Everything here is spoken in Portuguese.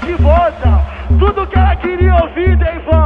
de volta. Tudo que ela queria ouvir, dei volta.